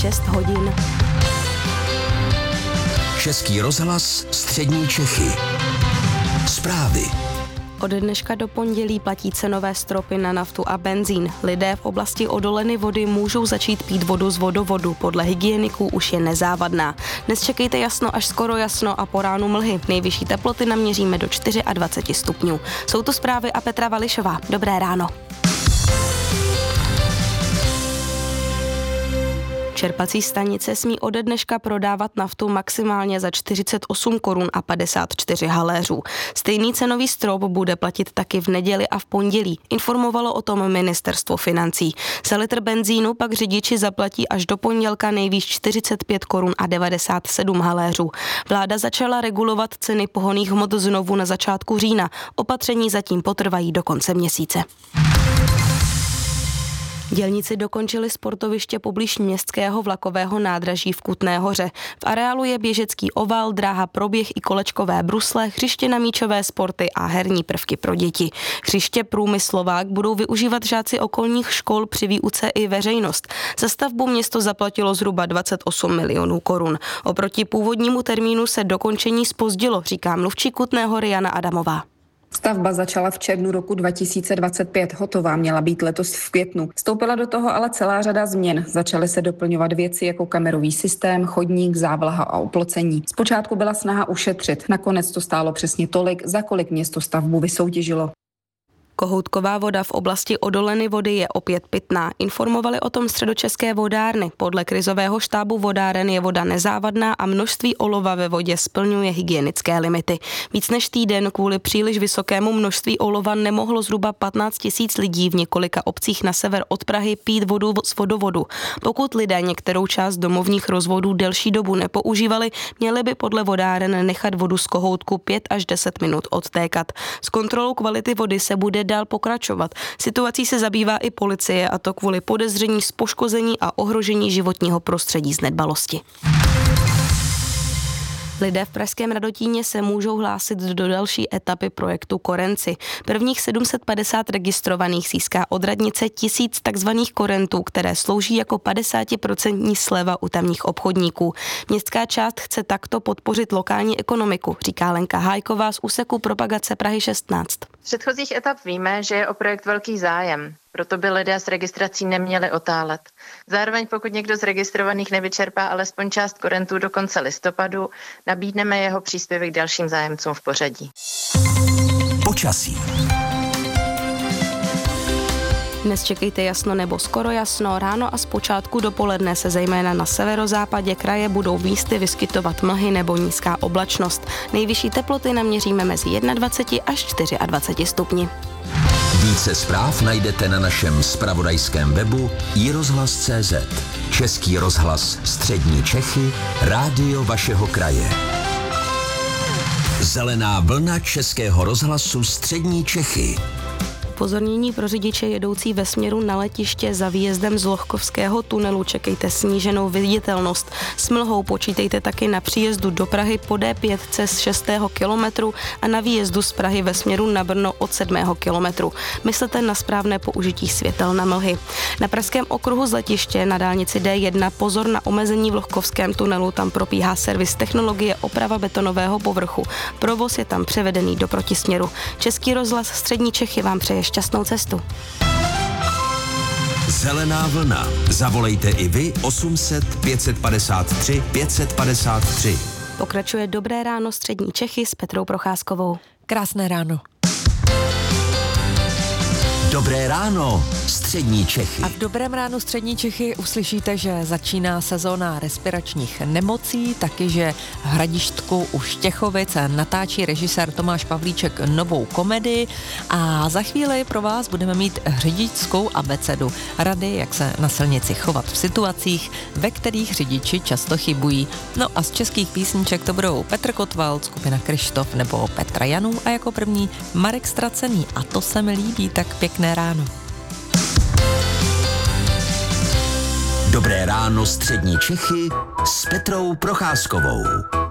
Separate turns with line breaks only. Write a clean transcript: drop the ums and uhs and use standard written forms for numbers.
6 hodin.
Český rozhlas Střední Čechy. Zprávy.
Od dneška do pondělí platí cenové stropy na naftu a benzín. Lidé v oblasti odoleny vody můžou začít pít vodu z vodovodu. Podle hygieniků už je nezávadná. Dnes čekejte jasno až skoro jasno a po ránu mlhy. Nejvyšší teploty naměříme do 24 stupňů. Jsou to zprávy a Petra Vališová. Dobré ráno. Čerpací stanice smí ode dneška prodávat naftu maximálně za 48 korun a 54 haléřů. Stejný cenový strop bude platit taky v neděli a v pondělí. Informovalo o tom ministerstvo financí. Za litr benzínu pak řidiči zaplatí až do pondělka nejvýš 45 korun a 97 haléřů. Vláda začala regulovat ceny pohonných hmot znovu na začátku října. Opatření zatím potrvají do konce měsíce. Dělníci dokončili sportoviště poblíž městského vlakového nádraží v Kutné Hoře. V areálu je běžecký oval, dráha pro běh i kolečkové brusle, hřiště na míčové sporty a herní prvky pro děti. Hřiště Průmyslovák budou využívat žáci okolních škol při výuce i veřejnost. Za stavbu město zaplatilo zhruba 28 milionů korun. Oproti původnímu termínu se dokončení zpozdilo, říká mluvčí Kutné Hory Jana Adamová.
Stavba začala v červnu roku 2025, hotová měla být letos v květnu. Vstoupila do toho ale celá řada změn. Začaly se doplňovat věci jako kamerový systém, chodník, závlaha a oplocení. Zpočátku byla snaha ušetřit, nakonec to stálo přesně tolik, za kolik město stavbu vysoutěžilo.
Kohoutková voda v oblasti odoleny vody je opět pitná. Informovali o tom Středočeské vodárny. Podle krizového štábu vodáren je voda nezávadná a množství olova ve vodě splňuje hygienické limity. Víc než týden kvůli příliš vysokému množství olova nemohlo zhruba 15 000 lidí v několika obcích na sever od Prahy pít vodu z vodovodu. Pokud lidé některou část domovních rozvodů delší dobu nepoužívali, měli by podle vodáren nechat vodu z kohoutku 5 až 10 minut odtékat. S kontrolou kvality vody se bude dál pokračovat. Situací se zabývá i policie, a to kvůli podezření z poškození a ohrožení životního prostředí z nedbalosti. Lidé v pražském Radotíně se můžou hlásit do další etapy projektu Korenci. Prvních 750 registrovaných získá od radnice 1000 takzvaných korentů, které slouží jako 50% sleva u tamních obchodníků. Městská část chce takto podpořit lokální ekonomiku, říká Lenka Hájková z úseku propagace Prahy 16.
Z předchozích etap víme, že je o projekt velký zájem. Proto by lidé s registrací neměli otálet. Zároveň pokud někdo z registrovaných nevyčerpá alespoň část korentů do konce listopadu, nabídneme jeho příspěvek dalším zájemcům v pořadí.
Počasí.
Dnes čekejte jasno nebo skoro jasno. Ráno a zpočátku dopoledne se zejména na severozápadě kraje budou místy vyskytovat mlhy nebo nízká oblačnost. Nejvyšší teploty naměříme mezi 21 až 24 stupni.
Více zpráv najdete na našem zpravodajském webu iRozhlas.cz. Český rozhlas Střední Čechy, rádio vašeho kraje. Zelená vlna Českého rozhlasu Střední Čechy.
Upozornění pro řidiče jedoucí ve směru na letiště za výjezdem z Lohkovského tunelu čekejte sníženou viditelnost. S mlhou počítejte taky na příjezdu do Prahy po D5 z 6. kilometru a na výjezdu z Prahy ve směru na Brno od 7. kilometru. Myslete na správné použití světel na mlhy. Na pražském okruhu z letiště na dálnici D1 pozor na omezení v Lohkovském tunelu, tam probíhá servis technologie oprava betonového povrchu. Provoz je tam převedený do protisměru. Český rozhlas Střední Čechy vám přeje šťastnou cestu.
Zelená vlna. Zavolejte i vy 800 553 553.
Pokračuje Dobré ráno Střední Čechy s Petrou Procházkovou.
Krásné ráno.
Dobré ráno Střední Čechy.
A v Dobrém ránu Střední Čechy uslyšíte, že začíná sezóna respiračních nemocí, taky, že v Hradištku u Štěchovic natáčí režisér Tomáš Pavlíček novou komedii a za chvíli pro vás budeme mít řidičskou abecedu. Rady, jak se na silnici chovat v situacích, ve kterých řidiči často chybují. No a z českých písniček to budou Petr Kotwald, skupina Kryštof nebo Petra Janů a jako první Marek Stracený. A to se mi líbí, tak pěkné ráno.
Dobré ráno Střední Čechy s Petrou Procházkovou.